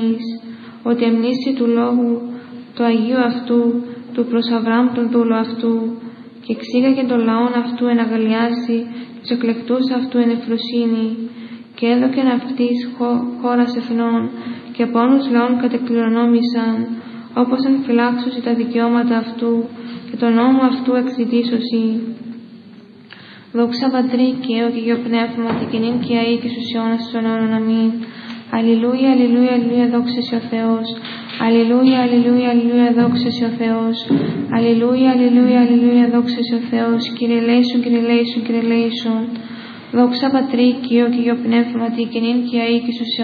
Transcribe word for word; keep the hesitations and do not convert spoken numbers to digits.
ότι εμνήσει του λόγου του Αγίου αυτού, του προς Αβραάμ τον δούλο αυτού, και εξήγαγε τον λαόν αυτού εν αγαλιάσει, τους εκλεκτούς αυτού εν ευφροσύνη, και έδωκεν αυτής χώρας εθνών, και από όλους λαών κατεκληρονόμησαν, όπως αν φυλάξουσι τα δικαιώματα αυτού, και τον νόμο αυτού εξητήσωσι. Δόξα Πατρί και Υιό και Αγίο Πνεύμα, και κοινήν και αεί και στους αιώνας των αιώνων. Αμήν. Αλληλούια, αλληλούια, αλληλούια, δόξα σε ο Θεός. Αλληλούια, αλληλούια, αλληλούια, δόξα σε ο Θεός. Αλληλούια, αλληλούια, αλληλούια, δόξα σε ο Θεός. Κύριε ελέησον, Κύριε ελέησον, Κύριε ελέησον. Δόξα Πατρί και Υιό και Αγίο Πνεύμα, και κοινήν και αεί και στους αιώνας.